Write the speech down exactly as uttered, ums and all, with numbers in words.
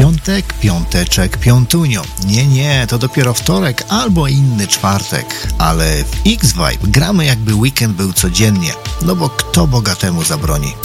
piątek, piąteczek, piątunio. Nie, nie, to dopiero wtorek albo inny czwartek. Ale w X-Vibe gramy jakby weekend był codziennie. No bo kto bogatemu zabroni?